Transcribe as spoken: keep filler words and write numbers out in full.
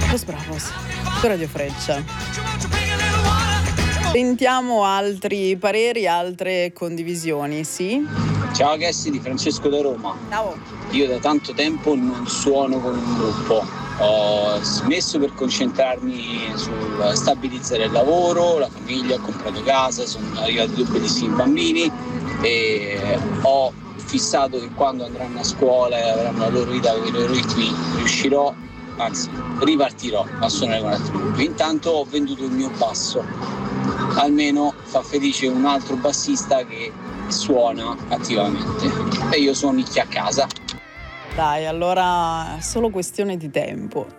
Los Bravos, su Radio Freccia. Sentiamo altri pareri, altre condivisioni, sì? Ciao Cassi, di Francesco da Roma. Ciao. Io da tanto tempo non suono con un gruppo. Ho smesso per concentrarmi sul stabilizzare il lavoro, la famiglia, ho comprato casa, sono arrivati due bellissimi bambini e ho fissato che quando andranno a scuola e avranno la loro vita con i loro ritmi riuscirò, anzi ripartirò a suonare con altri gruppi. Intanto ho venduto il mio basso, almeno fa felice un altro bassista che suona attivamente e io suono nicchia a casa. Dai, allora è solo questione di tempo.